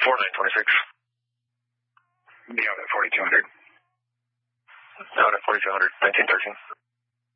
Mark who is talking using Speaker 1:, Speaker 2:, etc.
Speaker 1: 926. Be out at 4200.
Speaker 2: Out at 4200, 1913.